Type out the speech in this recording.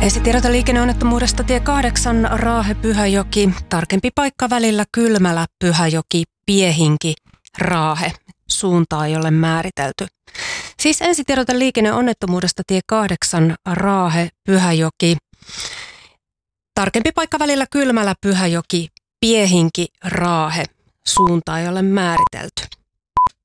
Ensitiedote liikenneonnettomuudesta tie 8 Raahe-Pyhäjoki. Tarkempi paikka välillä Kylmälä, Pyhäjoki, Piehinki, Raahe. Suuntaa ei ole määritelty. Siis ensitiedote liikenneonnettomuudesta tie 8 Raahe-Pyhäjoki. Tarkempi paikka välillä Kylmälä, Pyhäjoki, Piehinki, Raahe. Suuntaa ei ole määritelty.